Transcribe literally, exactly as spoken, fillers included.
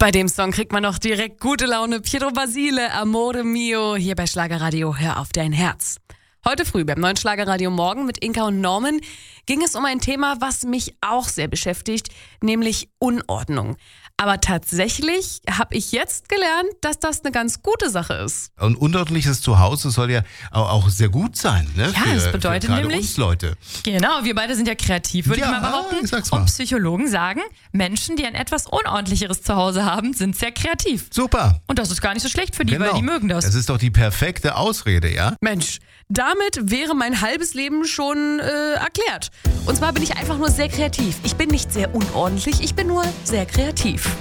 Bei dem Song kriegt man noch direkt gute Laune. Pietro Basile, Amore Mio, hier bei Schlagerradio, hör auf dein Herz. Heute früh beim neuen Schlagerradio Morgen mit Inka und Norman ging es um ein Thema, was mich auch sehr beschäftigt, nämlich Unordnung. Aber tatsächlich habe ich jetzt gelernt, dass das eine ganz gute Sache ist. Ein unordentliches Zuhause soll ja auch sehr gut sein, ne? Ja, für, das bedeutet für nämlich, uns Leute. Genau, wir beide sind ja kreativ, würde Ja, ich mal behaupten. ich sag's mal. Und Psychologen sagen, Menschen, die ein etwas unordentlicheres Zuhause haben, sind sehr kreativ. Super. Und das ist gar nicht so schlecht für die, Genau. weil die mögen das. Das ist doch die perfekte Ausrede, ja? Mensch, damit wäre mein halbes Leben schon äh, erklärt. Und zwar bin ich einfach nur sehr kreativ. Ich bin nicht sehr unordentlich, ich bin nur sehr kreativ.